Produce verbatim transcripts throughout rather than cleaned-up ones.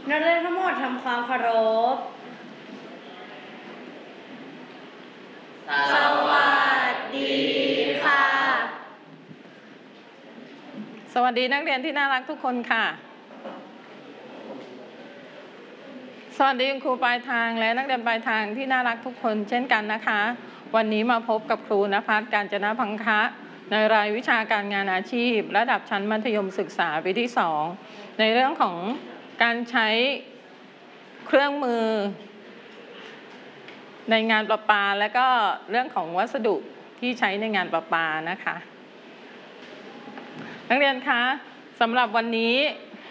นักเรียนทั้งหมดทำความเคารพสวัสดีค่ะสวัสดีนักเรียนที่น่ารักทุกคนค่ะสวัสดีคุณครูปลายทางและนักเรียนปลายทางที่น่ารักทุกคนเช่นกันนะคะวันนี้มาพบกับครูณภัส กาญจนพังคะในรายวิชาการงานอาชีพระดับชั้นมัธยมศึกษาปีที่สองในเรื่องของการใช้เครื่องมือในงานประปาและก็เรื่องของวัสดุที่ใช้ในงานประปานะคะนักเรียนคะสำหรับวันนี้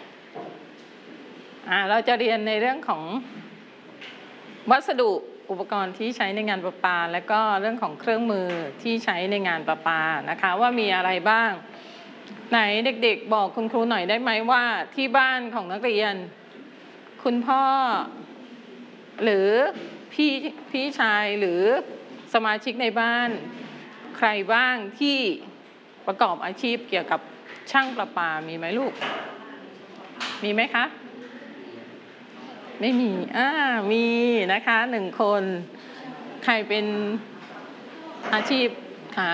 เราจะเรียนในเรื่องของวัสดุอุปกรณ์ที่ใช้ในงานประปาและก็เรื่องของเครื่องมือที่ใช้ในงานประปานะคะว่ามีอะไรบ้างไหนเด็กๆบอกคุณครูหน่อยได้ไหมว่าที่บ้านของนักเรียนคุณพ่อหรือพี่พี่ชายหรือสมาชิกในบ้านใครบ้างที่ประกอบอาชีพเกี่ยวกับช่างประปามีไหมลูกมีไหมคะไม่มีอ่ามีนะคะหนึ่งคนใครเป็นอาชีพคะ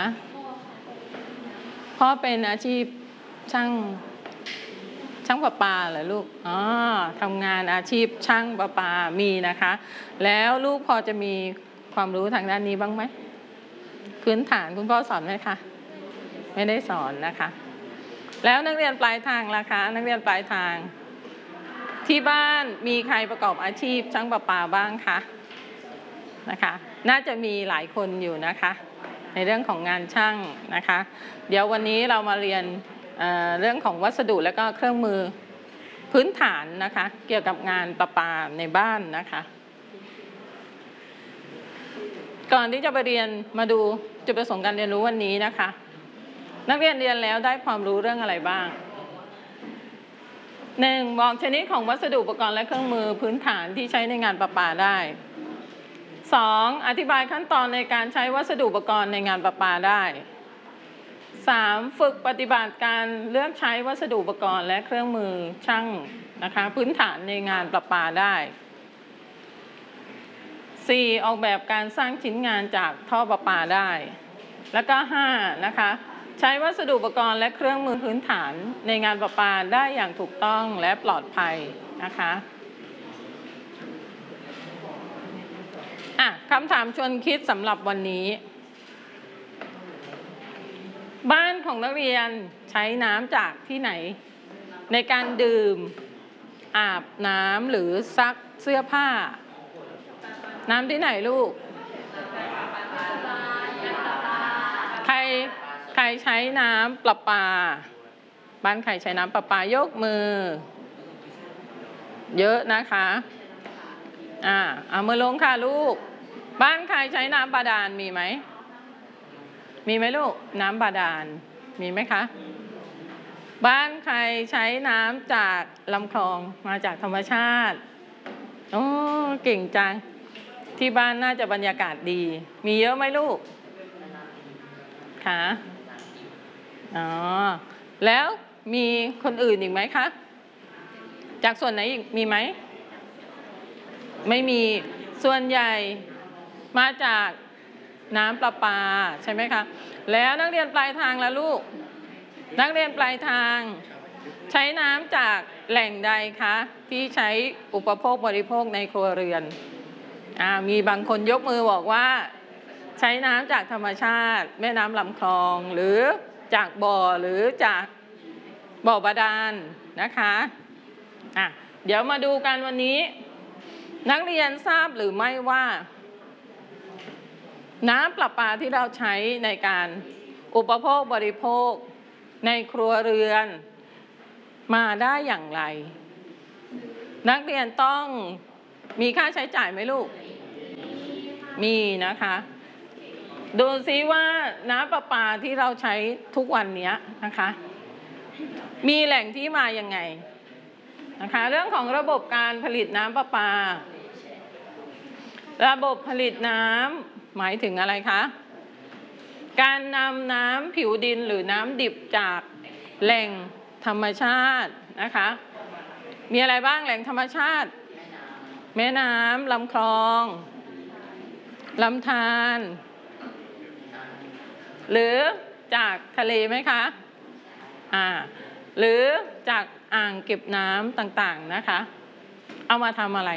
พ่อเป็นอาชีพช่างช่างประปาเหรอลูกอ๋อทำงานอาชีพช่างประปามีนะคะแล้วลูกพอจะมีความรู้ทางด้านนี้บ้างไหมพื้นฐานคุณพ่อสอนไหมคะไม่ได้สอนนะคะแล้วนักเรียนปลายทางล่ะคะนักเรียนปลายทางที่บ้านมีใครประกอบอาชีพช่างประปาบ้างคะนะคะน่าจะมีหลายคนอยู่นะคะในเรื่องของงานช่างนะคะเดี๋ยววันนี้เรามาเรียน เอ่อ เรื่องของวัสดุและก็เครื่องมือพื้นฐานนะคะเกี่ยวกับงานประปาในบ้านนะคะก่อนที่จะไปเรียนมาดูจุดประสงค์การเรียนรู้วันนี้นะคะนักเรียนเรียนแล้วได้ความรู้เรื่องอะไรบ้างหนึ่งบอกชนิดของวัสดุอุปกรณ์และเครื่องมือพื้นฐานที่ใช้ในงานประปาได้สองอธิบายขั้นตอนในการใช้วัสดุอุปกรณ์ในงานประปาได้สามฝึกปฏิบัติการเลือกใช้วัสดุอุปกรณ์และเครื่องมือช่างนะคะพื้นฐานในงานประปาได้สี่ออกแบบการสร้างชิ้นงานจากท่อประปาได้แล้วก็ห้านะคะใช้วัสดุอุปกรณ์และเครื่องมือพื้นฐานในงานประปาได้อย่างถูกต้องและปลอดภัยนะคะอ่ะคำถามชวนคิดสำหรับวันนี้บ้านของนักเรียนใช้น้ำจากที่ไหนในการดื่มอาบน้ำหรือซักเสื้อผ้าน้ำที่ไหนลูกใครใครใช้น้ำประปาบ้านใครใช้น้ำประปายกมือเยอะนะคะอ่าเอามือลงค่ะลูกบ้านใครใช้น้ำบาดาลมีไหมมีไหมลูกน้ำบาดาลมีไหมคะบ้านใครใช้น้ำจากลำคลองมาจากธรรมชาติโอ้เก่งจังที่บ้านน่าจะบรรยากาศดีมีเยอะไหมลูกคะอ๋อแล้วมีคนอื่นอีกไหมคะจากส่วนไหนอีกมีไหมไม่มีส่วนใหญ่มาจากน้ำประปาใช่ไหมคะแล้วนักเรียนปลายทางละลูกนักเรียนปลายทางใช้น้ำจากแหล่งใดคะที่ใช้อุปโภคบริโภคในครัวเรือนอ่ามีบางคนยกมือบอกว่าใช้น้ำจากธรรมชาติแม่น้ำลำคลองหรือจากบ่อหรือจากบ่อบาดาลนะคะอ่ะเดี๋ยวมาดูกันวันนี้นักเรียนทราบหรือไม่ว่าน้ำประปาที่เราใช้ในการอุปโภคบริโภคในครัวเรือนมาได้อย่างไรนักเรียนต้องมีค่าใช้จ่ายไหมลูกมีนะคะดูซิว่าน้ำประปาที่เราใช้ทุกวันนี้นะคะมีแหล่งที่มายังไงนะคะเรื่องของระบบการผลิตน้ำประปาระบบผลิตน้ำหมายถึงอะไรคะการนำน้ำผิวดินหรือน้ำดิบจากแหล่งธรรมชาตินะคะมีอะไรบ้างแหล่งธรรมชาติ แม่น้ำลำคลองลำธารหรือจากทะเลไหมคะอ่าหรือจากอ่างเก็บน้ำต่างๆนะคะเอามาทำอะไร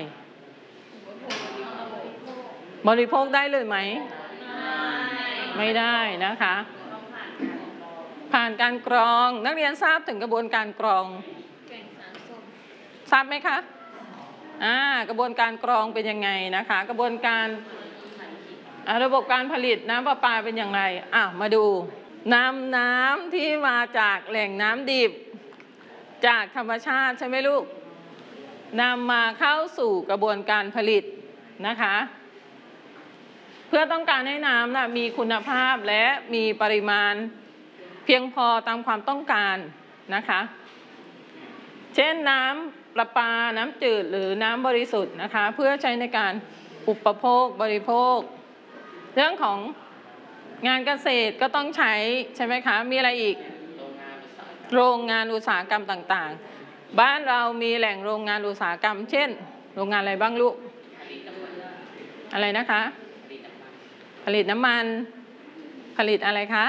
บริโภคได้เลยไหมไม่ได้นะคะผ่านการกรองนักเรียนทราบถึงกระบวนการกรองทราบไหมคะอ่ากระบวนการกรองเป็นยังไงนะคะกระบวนการระบบการผลิตน้ำประปาเป็นอย่างไรอ่ะมาดูนำน้ำที่มาจากแหล่งน้ำดิบจากธรรมชาติใช่ไหมลูกนำมาเข้าสู่กระบวนการผลิตนะคะเพื่อต้องการให้น้ำนะมีคุณภาพและมีปริมาณเพียงพอตามความต้องการนะคะเช่นน้ำประปาน้ำจืดหรือน้ำบริสุทธิ์นะคะเพื่อใช้ในการอุปโภคบริโภคเรื่องของงานเกษตรก็ต้องใช้ใช่ไหมคะมีอะไรอีกโรงงานอุตสาหกรรมต่างๆบ้านเรามีแหล่งโรงงานอุตสาหกรรมเช่นโรงงานอะไรบ้างลูกอะไรนะคะผลิตน้ำมันผลิตอะไรคะ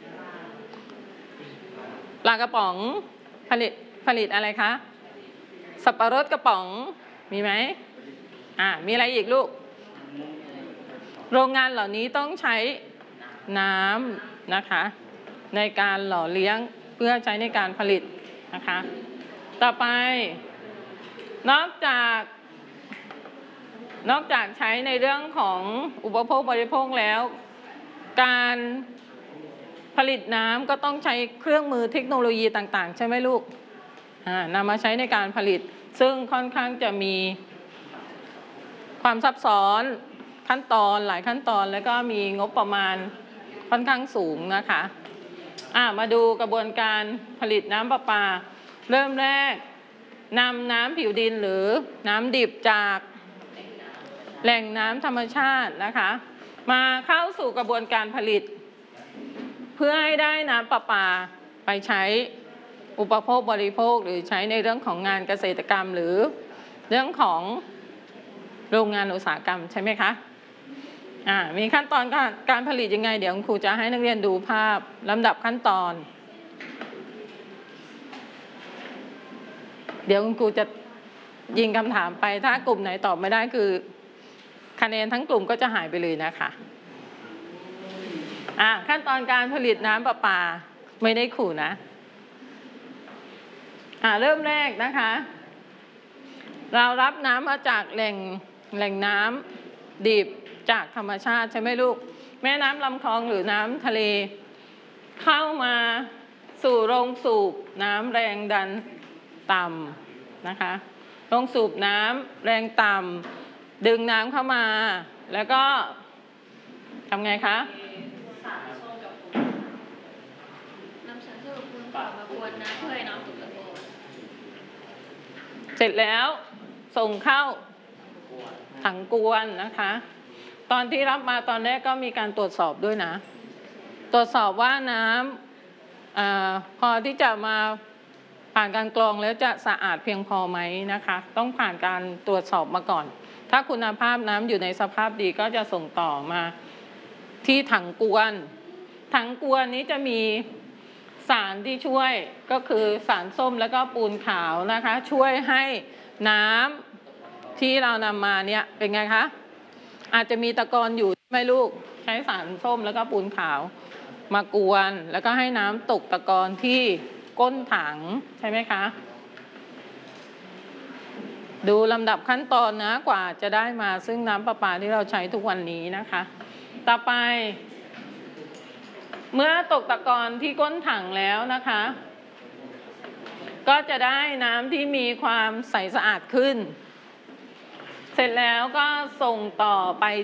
ปลากระป๋องผลิตผลิตอะไรคะสับปะรดกระป๋องมีไหมอ่ามีอะไรอีกลูกโรงงานเหล่านี้ต้องใช้น้ำนะคะในการหล่อเลี้ยงเพื่อใช้ในการผลิตนะคะต่อไปนอกจากนอกจากใช้ในเรื่องของอุปโภคบริโภคแล้วการผลิตน้ำก็ต้องใช้เครื่องมือเทคโนโลยีต่างๆใช่ไหมลูกนำมาใช้ในการผลิตซึ่งค่อนข้างจะมีความซับซ้อนขั้นตอนหลายขั้นตอนแล้วก็มีงบประมาณค่อนข้างสูงนะคะอ่ะมาดูกระบวนการผลิตน้ำประปาเริ่มแรกนำน้ำผิวดินหรือน้ำดิบจากแหล่งน้ำธรรมชาตินะคะมาเข้าสู่กระบวนการผลิตเพื่อให้ได้น้ำประปาไปใช้อุปโภคบริโภคหรือใช้ในเรื่องของงานเกษตรกรรมหรือเรื่องของโรงงานอุตสาหกรรมใช่ไหมคะอ่ามีขั้นตอนการการผลิตยังไงเดี๋ยวครูจะให้นักเรียนดูภาพลำดับขั้นตอนเดี๋ยวคุณครูจะยิงคำถามไปถ้ากลุ่มไหนตอบไม่ได้คือคะแนนทั้งกลุ่มก็จะหายไปเลยนะคะอ่าขั้นตอนการผลิตน้ำประปาไม่ได้ขู่นะอ่าเริ่มแรกนะคะเรารับน้ำมาจากแหล่งแหล่งน้ำดิบจากธรรมชาติใช่ไหมลูกแม่น้ำลำคลองหรือน้ำทะเลเข้ามาสู่โรงสูบน้ำแรงดันต่ำนะคะโรงสูบน้ำแรงต่ำดึงน้ำเข้ามาแล้วก็ทำไงคะนำสารสกัดปูนก่อนมากวนน้ำเพื่อให้น้ำตกตะโกนเสร็จแล้วส่งเข้าถังกวนนะคะตอนที่รับมาตอนแรกก็มีการตรวจสอบด้วยนะตรวจสอบว่าน้ำอ่าพอที่จะมาผ่านการกรองแล้วจะสะอาดเพียงพอไหมนะคะต้องผ่านการตรวจสอบมาก่อนถ้าคุณภาพน้ำอยู่ในสภาพดีก็จะส่งต่อมาที่ถังกวนถังกวนนี้จะมีสารที่ช่วยก็คือสารส้มแล้วก็ปูนขาวนะคะช่วยให้น้ำที่เรานำมาเนี่ยเป็นไงคะอาจจะมีตะกอนอยู่ไหมลูกใช้สารส้มแล้วก็ปูนขาวมากวนแล้วก็ให้น้ำตกตะกอนที่ก้นถังใช่ไหมคะดูลำดับขั้นตอนนะกว่าจะได้มาซึ่งน้ำประปาที่เราใช้ทุกวันนี้นะคะต่อไปเมื่อตกตะกอนที่ก้นถังแล้วนะคะก็จะได้น้ำที่มีความใสสะอาดขึ้นเสร็จแล้วก็ส่งต่อไป